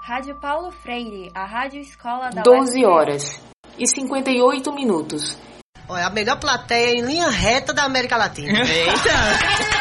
Rádio Paulo Freire, a Rádio Escola da 12 horas e 58 minutos. Olha, a melhor plateia em linha reta da América Latina. Eita!